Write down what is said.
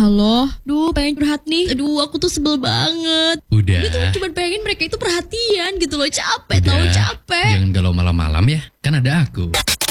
Halo, pengen curhat nih. Aku tuh sebel banget. Udah. Gue tuh cuma pengen mereka itu perhatian gitu loh. Capek, tahu capek. Jangan galau malam-malam ya, kan ada aku.